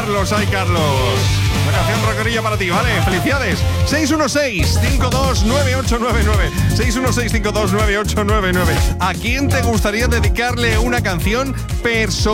Carlos, ay Carlos. Una canción rockerilla para ti, ¿vale? Felicidades. 616-529899. 616-529899. ¿A quién te gustaría dedicarle una canción personal?